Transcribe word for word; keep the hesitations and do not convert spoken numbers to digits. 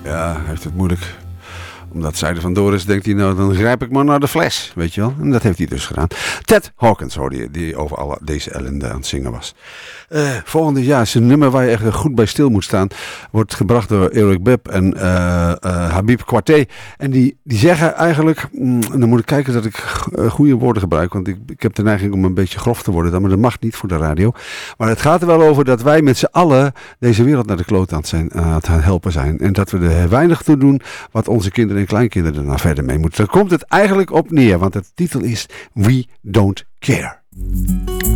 Ja, hij heeft het moeilijk. Omdat zij er vandoor is, denkt hij, nou, dan grijp ik maar naar de fles, weet je wel. En dat heeft hij dus gedaan. Ted Hawkins hoorde je, die over alle, deze ellende aan het zingen was. Uh, volgende jaar is een nummer waar je echt goed bij stil moet staan. Wordt gebracht door Eric Bibb en uh, uh, Habib Kwarté. En die, die zeggen eigenlijk, mm, dan moet ik kijken dat ik uh, goede woorden gebruik. Want ik, ik heb de neiging om een beetje grof te worden. Maar dat mag niet voor de radio. Maar het gaat er wel over dat wij met z'n allen deze wereld naar de kloot aan het, zijn, aan het helpen zijn. En dat we er weinig toe doen wat onze kinderen en kleinkinderen er nou verder mee moeten. Daar komt het eigenlijk op neer. Want de titel is We Don't Care.